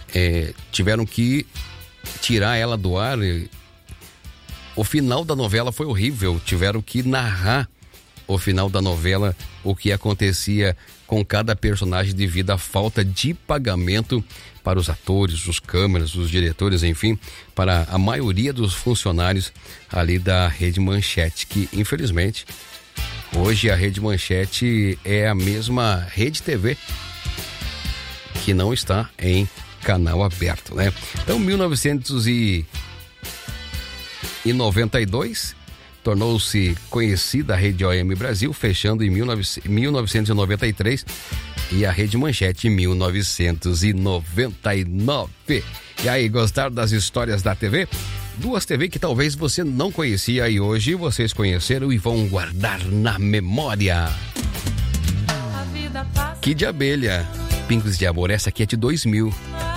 tiveram que tirar ela do ar. O final da novela foi horrível, tiveram que narrar o final da novela, o que acontecia com cada personagem devido à falta de pagamento para os atores, os câmeras, os diretores, enfim, para a maioria dos funcionários ali da Rede Manchete, que infelizmente hoje a Rede Manchete é a mesma Rede TV que não está em canal aberto, né? Então, 1992 tornou-se conhecida a Rede OM Brasil, fechando em 1993, e a Rede Manchete em 1999. E aí, gostaram das histórias da TV? Duas TV que talvez você não conhecia e hoje vocês conheceram e vão guardar na memória. Kid Abelha, Pingos de Amor, essa aqui é de 2000.